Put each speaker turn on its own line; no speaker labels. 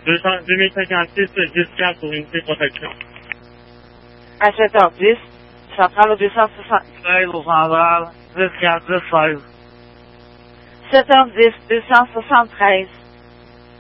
2056, 10 pour unité de protection.
À 7h10, ça prend le 276
au central, 10 16.
7h10, 273.